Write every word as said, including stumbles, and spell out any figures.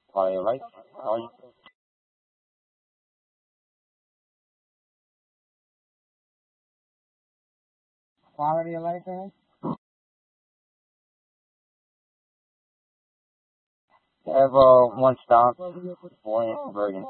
Quality of life? How are you? Quality of life, man? I have uh, one stop, boy, Bergen.